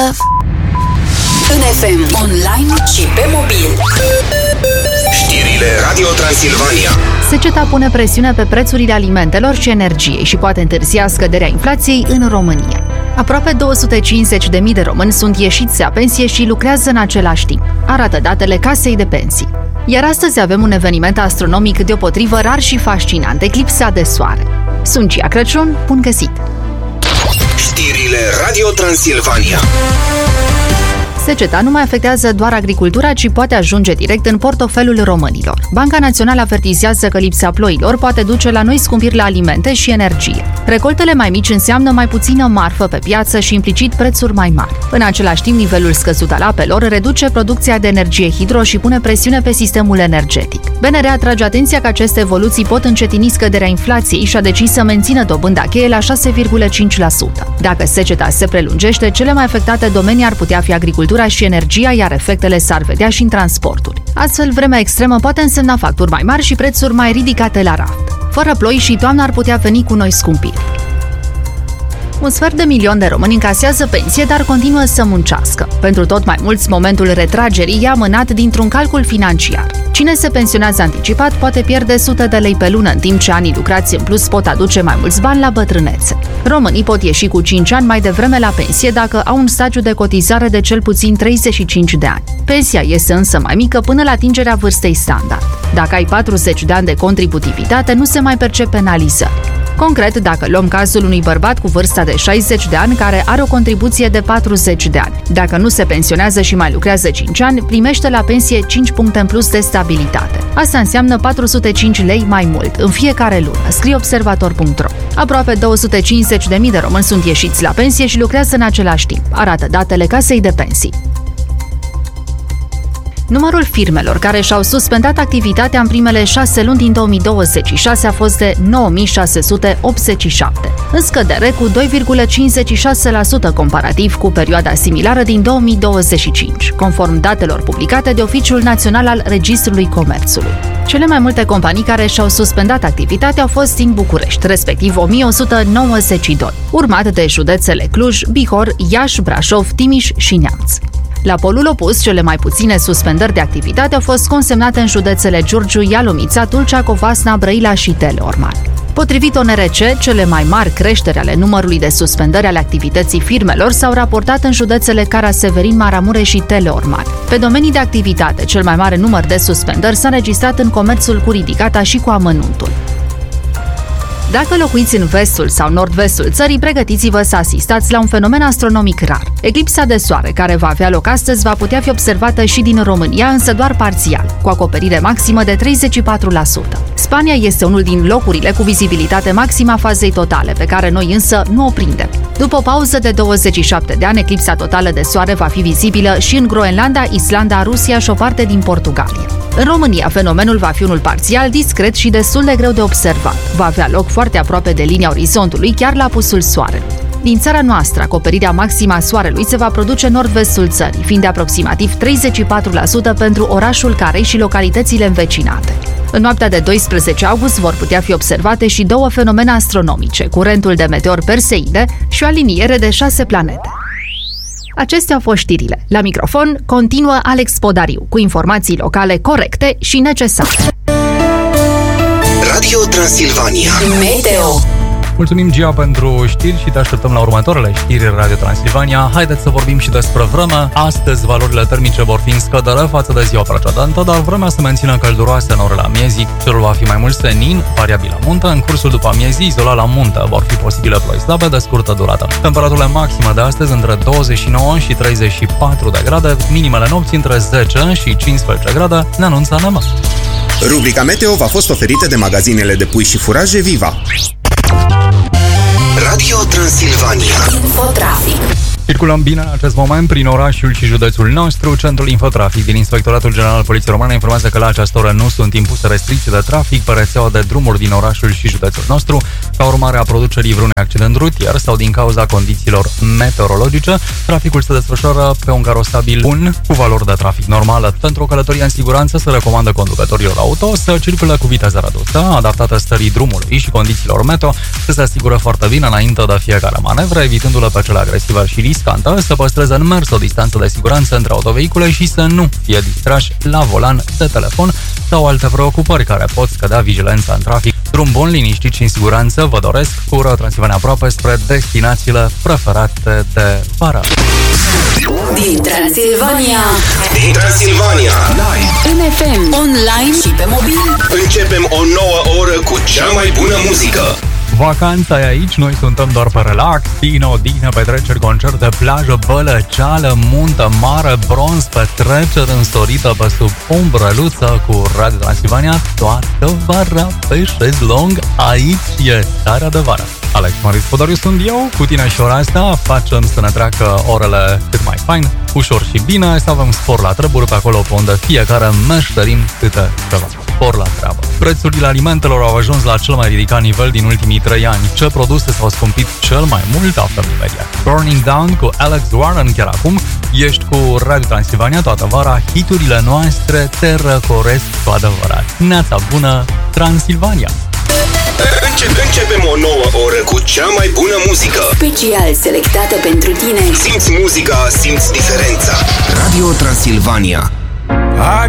Love. În FM, online și pe mobil. Știrile Radio Transilvania. Seceta pune presiune pe prețurile alimentelor și energiei și poate întârzia scăderea inflației în România. Aproape 250.000 de români sunt ieșiți la pensie și lucrează în același timp, arată datele Casei de Pensii. Iar astăzi avem un eveniment astronomic deopotrivă rar și fascinant, eclipsa de soare. Sunt Cia Crăciun, bun găsit! Știrile Radio Transilvania. Seceta nu mai afectează doar agricultura, ci poate ajunge direct în portofelul românilor. Banca Națională avertizează că lipsa ploilor poate duce la noi scumpiri la alimente și energie. Recoltele mai mici înseamnă mai puțină marfă pe piață și implicit prețuri mai mari. În același timp, nivelul scăzut al apelor reduce producția de energie hidro și pune presiune pe sistemul energetic. BNR atrage atenția că aceste evoluții pot încetini scăderea inflației și a decis să mențină dobânda cheie la 6,5%. Dacă seceta se prelungește, cele mai afectate domenii ar putea fi agricultura și energia, iar efectele s-ar vedea și în transporturi. Astfel, vremea extremă poate însemna facturi mai mari și prețuri mai ridicate la raft. Fără ploi și toamna ar putea veni cu noi scumpiri. 1,5 de români încasează pensie, dar continuă să muncească. Pentru tot mai mulți, momentul retragerii e amânat dintr-un calcul financiar. Cine se pensionează anticipat poate pierde sute de lei pe lună, în timp ce anii lucrați în plus pot aduce mai mulți bani la bătrânețe. Românii pot ieși cu 5 ani mai devreme la pensie dacă au un stagiu de cotizare de cel puțin 35 de ani. Pensia este însă mai mică până la atingerea vârstei standard. Dacă ai 40 de ani de contributivitate, nu se mai percep penalizări. Concret, dacă luăm cazul unui bărbat cu vârsta de 60 de ani care are o contribuție de 40 de ani, dacă nu se pensionează și mai lucrează 5 ani, primește la pensie 5 puncte în plus de stabilitate. Asta înseamnă 405 lei mai mult în fiecare lună, scrie observator.ro. Aproape 250.000 de români sunt ieșiți la pensie și lucrează în același timp, arată datele Casei de Pensii. Numărul firmelor care și-au suspendat activitatea în primele 6 luni din 2026 a fost de 9.687, în scădere cu 2,56% comparativ cu perioada similară din 2025, conform datelor publicate de Oficiul Național al Registrului Comerțului. Cele mai multe companii care și-au suspendat activitatea au fost din București, respectiv 1.192, urmat de județele Cluj, Bihor, Iași, Brașov, Timiș și Neamț. La polul opus, cele mai puține suspendări de activitate au fost consemnate în județele Giurgiu, Ialomița, Tulcea, Covasna, Brăila și Teleorman. Potrivit ONRC, cele mai mari creșteri ale numărului de suspendări ale activității firmelor s-au raportat în județele Cara-Severin, Maramureș și Teleorman. Pe domenii de activitate, cel mai mare număr de suspendări s-a înregistrat în comerțul cu ridicata și cu amănuntul. Dacă locuiți în vestul sau nord-vestul țării, pregătiți-vă să asistați la un fenomen astronomic rar. Eclipsa de soare, care va avea loc astăzi, va putea fi observată și din România, însă doar parțial, cu acoperire maximă de 34%. Spania este unul din locurile cu vizibilitate maximă a fazei totale, pe care noi însă nu o prindem. După o pauză de 27 de ani, eclipsa totală de soare va fi vizibilă și în Groenlanda, Islanda, Rusia și o parte din Portugalia. În România, fenomenul va fi unul parțial, discret și destul de greu de observat. Va avea loc foarte aproape de linia orizontului, chiar la apusul soarelui. Din țara noastră, acoperirea maximă a soarelui se va produce în nord-vestul țării, fiind de aproximativ 34% pentru orașul Carei și localitățile învecinate. În noaptea de 12 august vor putea fi observate și două fenomene astronomice, curentul de meteor Perseide și o aliniere de 6 planete. Acestea au fost știrile. La microfon continuă Alex Podariu, cu informații locale corecte și necesare. Radio Transilvania. Meteo. Mulțumim, Gia, pentru știri și te așteptăm la următoarele știri Radio Transilvania. Haideți să vorbim și despre vreme. Astăzi valorile termice vor fi în scădere față de ziua precedentă, dar vremea se menține călduroasă în orele amiezii. Cerul va fi mai mult senin, variabil la munte. În cursul după amiezii, izolat la munte, vor fi posibile ploi slabe de scurtă durată. Temperaturile maxime de astăzi între 29 și 34 de grade, minimele nopții între 10 și 15 grade, ne anunță ANM. Rubrica Meteo v-a fost oferită de magazinele de pui și furaje Viva. Radio Transilvania. Infotrafic. Circulăm bine în acest moment prin orașul și județul nostru. Centrul Infotrafic din Inspectoratul General al Poliției Române informează că la această oră nu sunt impuse restricții de trafic pe rețeaua de drumuri din orașul și județul nostru, ca urmare a producerii vreunui accident rutier sau din cauza condițiilor meteorologice. Traficul se desfășoară pe un carosabil bun, cu valori de trafic normală. Pentru o călătorie în siguranță se recomandă conducătorilor auto să circule cu viteză redusă, adaptată stării drumului și condițiilor meteo, să se asigure foarte bine înainte de fiecare manevră, evitându-le pe cele agresive și riscantă, să păstreze în mers o distanță de siguranță între autovehicule și să nu fie distrași la volan de telefon sau alte preocupări care pot scădea vigilența în trafic. Drum bun, liniștit și în siguranță vă doresc cu Road Transilvania aproape spre destinațiile preferate de vară. Din Transilvania, Live. în FM, online și pe mobil. Începem o nouă oră cu cea mai bună muzică. Vacanța e aici, noi suntem doar pe relax, bine, odihnă, petreceri, concerte, plajă, bălăceală, muntă, mare, bronz, petreceri însorită pe sub umbrăluță cu Radio Transilvania toată vara pe șezlong. Aici e Starea de Vară. Alex Marius Podariu sunt eu, cu tine și ora asta facem să ne treacă orele cât mai fain, ușor și bine, să avem spor la treburi pe acolo pe unde fiecare meșterim câte ceva. Spor la treabă. Prețurile alimentelor au ajuns la cel mai ridicat nivel din ultimii 3 ani. Ce produse s-au scumpit cel mai mult? Aflăm imediat. Burning Down cu Alex Warren chiar acum. Ești cu Radio Transilvania toată vara. Hiturile noastre te răcoresc cu adevărat. Neața bună, Transilvania! Începem o nouă oră cu cea mai bună muzică. Special selectată pentru tine. Simți muzica, simți diferența. Radio Transilvania.